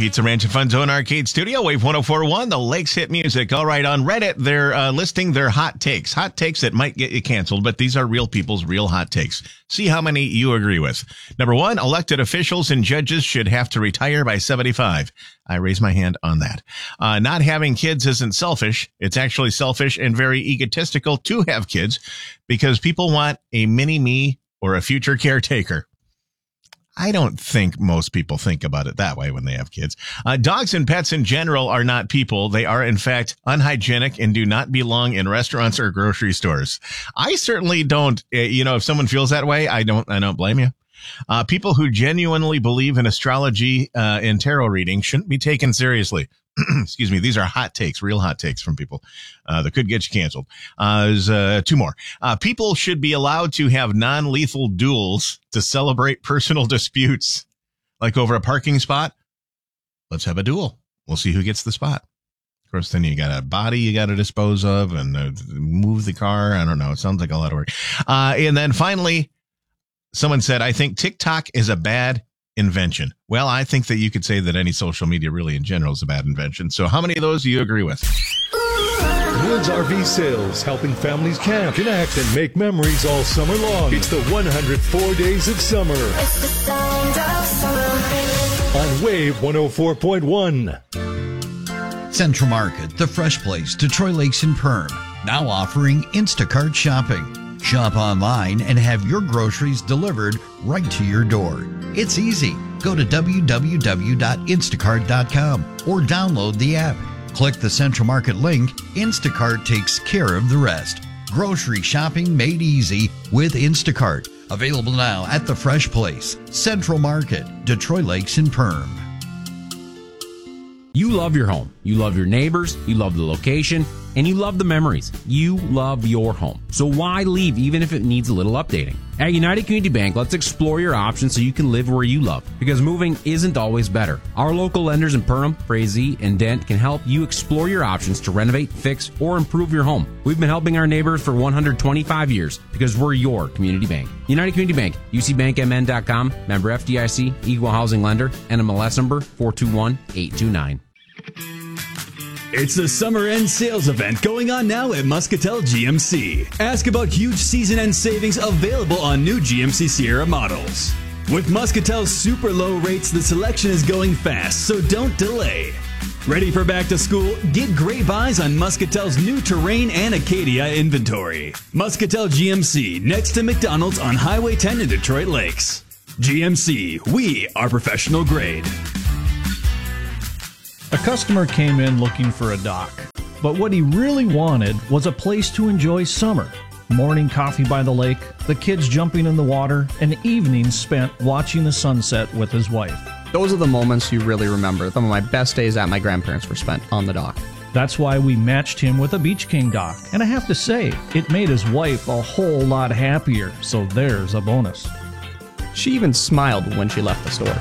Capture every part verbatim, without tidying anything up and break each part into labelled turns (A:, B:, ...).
A: Pizza Ranch and Fun Zone Arcade Studio, Wave one oh four point one, the Lakes Hit Music. All right, on Reddit, they're uh, listing their hot takes. Hot takes that might get you canceled, but these are real people's real hot takes. See how many you agree with. Number one, elected officials and judges should have to retire by seventy-five. I raise my hand on that. Uh, not having kids isn't selfish. It's actually selfish and very egotistical to have kids because people want a mini-me or a future caretaker. I don't think most people think about it that way when they have kids. Uh, dogs and pets in general are not people. They are, in fact, unhygienic and do not belong in restaurants or grocery stores. I certainly don't. Uh, you know, if someone feels that way, I don't. I don't blame you. Uh, people who genuinely believe in astrology uh, and tarot reading shouldn't be taken seriously. Excuse me. These are hot takes, real hot takes from people uh, that could get you canceled. Uh, there's uh, two more. Uh, people should be allowed to have non-lethal duels to celebrate personal disputes, like over a parking spot. Let's have a duel. We'll see who gets the spot. Of course, then you got a body you got to dispose of and uh, move the car. I don't know. It sounds like a lot of work. Uh, and then finally, someone said, I think TikTok is a bad invention. Well, I think that you could say that any social media really in general is a bad invention. So how many of those do you agree with?
B: Woods R V Sales, helping families camp, connect, and make memories all summer long. It's the one hundred four days of summer. It's the sound of summer. On Wave one oh four point one.
C: Central Market, the fresh place, Detroit Lakes and Perm. Now offering Instacart shopping. Shop online and have your groceries delivered right to your door. It's easy. Go to w w w dot instacart dot com or download the app. Click the Central Market link. Instacart takes care of the rest. Grocery shopping made easy with Instacart. Available now at the Fresh Place, Central Market, Detroit Lakes and Perm.
D: You love your home. You love your neighbors. You love the location. And you love the memories. You love your home. So why leave even if it needs a little updating? At United Community Bank, let's explore your options so you can live where you love. Because moving isn't always better. Our local lenders in Perham, Frazee, and Dent can help you explore your options to renovate, fix, or improve your home. We've been helping our neighbors for one hundred twenty-five years because we're your community bank. United Community Bank, U C bank M N dot com, member F D I C, equal housing lender, N M L S number four two one eight two nine.
E: It's the summer end sales event going on now at Muscatel G M C. Ask about huge season end savings available on new G M C Sierra models. With Muscatel's super low rates, the selection is going fast, so don't delay. Ready for back to school? Get great buys on Muscatel's new Terrain and Acadia inventory. Muscatel G M C, next to McDonald's on Highway ten in Detroit Lakes. G M C, we are professional grade.
F: A customer came in looking for a dock, but what he really wanted was a place to enjoy summer. Morning coffee by the lake, the kids jumping in the water, and evenings spent watching the sunset with his wife.
G: Those are the moments you really remember. Some of my best days at my grandparents were spent on the dock.
F: That's why we matched him with a Beach King dock. And I have to say, it made his wife a whole lot happier, so there's a bonus.
G: She even smiled when she left the store.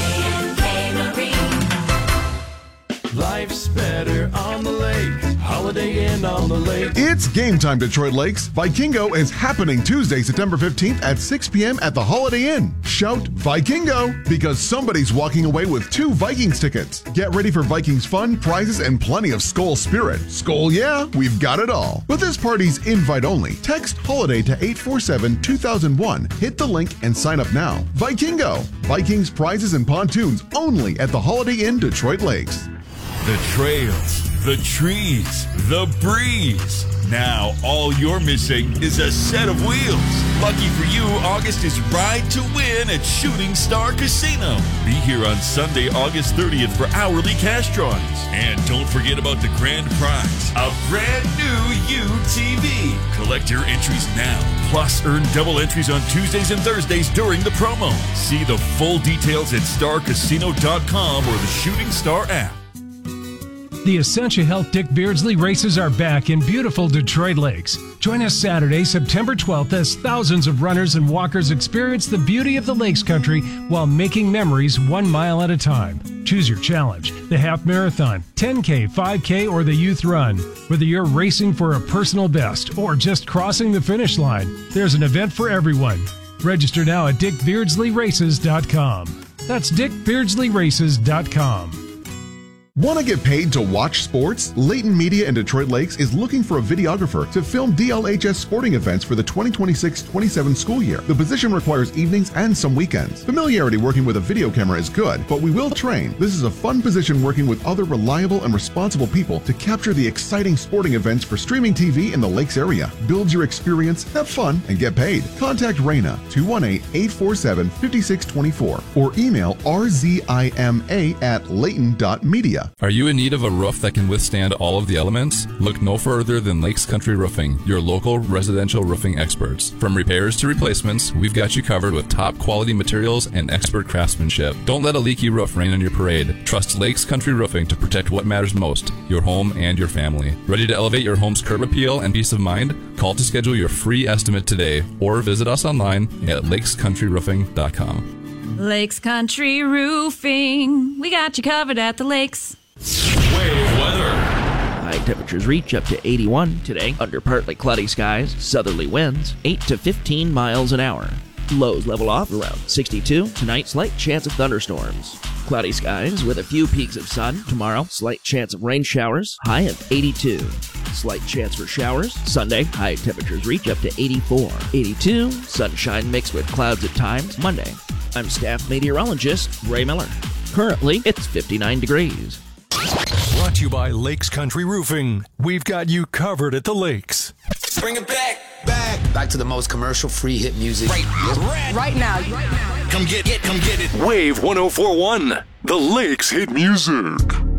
H: Life's better on the lake. Holiday Inn on the lake.
I: It's game time, Detroit Lakes. Vikingo is happening Tuesday, September fifteenth at six p.m. at the Holiday Inn. Shout Vikingo because somebody's walking away with two Vikings tickets. Get ready for Vikings fun, prizes, and plenty of Skol spirit. Skol, yeah, we've got it all. But this party's invite only. Text HOLIDAY to eight four seven two thousand one. Hit the link and sign up now. Vikingo. Vikings, prizes, and pontoons only at the Holiday Inn, Detroit Lakes.
J: The trails, the trees, the breeze. Now all you're missing is a set of wheels. Lucky for you, August is Ride to Win at Shooting Star Casino. Be here on Sunday, August thirtieth for hourly cash drawings. And don't forget about the grand prize, a brand new U T V. Collect your entries now. Plus, earn double entries on Tuesdays and Thursdays during the promo. See the full details at star casino dot com or the Shooting Star app.
K: The Essentia Health Dick Beardsley races are back in beautiful Detroit Lakes. Join us Saturday, September twelfth, as thousands of runners and walkers experience the beauty of the Lakes Country while making memories one mile at a time. Choose your challenge, the half marathon, ten K, five K, or the youth run. Whether you're racing for a personal best or just crossing the finish line, there's an event for everyone. Register now at dick beardsley races dot com. That's dick beardsley races dot com.
I: Want to get paid to watch sports? Layton Media in Detroit Lakes is looking for a videographer to film D L H S sporting events for the twenty twenty-six twenty-seven school year. The position requires evenings and some weekends. Familiarity working with a video camera is good, but we will train. This is a fun position working with other reliable and responsible people to capture the exciting sporting events for streaming T V in the Lakes area. Build your experience, have fun, and get paid. Contact Raina, two one eight, eight four seven, five six two four, or email r z i m a at layton dot media.
L: Are you in need of a roof that can withstand all of the elements? Look no further than Lakes Country Roofing, your local residential roofing experts. From repairs to replacements, we've got you covered with top quality materials and expert craftsmanship. Don't let a leaky roof rain on your parade. Trust Lakes Country Roofing to protect what matters most, your home and your family. Ready to elevate your home's curb appeal and peace of mind? Call to schedule your free estimate today or visit us online at lakes country roofing dot com.
M: Lakes Country Roofing. We got you covered at the lakes.
N: Wave weather. High temperatures reach up to eighty-one today under partly cloudy skies, southerly winds, eight to fifteen miles an hour. Lows level off around sixty-two. Tonight, slight chance of thunderstorms. Cloudy skies with a few peaks of sun. Tomorrow, slight chance of rain showers, high of eighty-two. Slight chance for showers. Sunday, high temperatures reach up to eighty-four. eighty-two, sunshine mixed with clouds at times. Monday, I'm staff meteorologist Ray Miller. Currently, it's fifty-nine degrees.
K: Brought to you by Lakes Country Roofing. We've got you covered at the lakes.
O: Bring it back, back, back to the most commercial-free hit music. Right, right,
P: right now, right now.
O: Come get it, come get it.
B: Wave one oh four one, the Lakes hit music.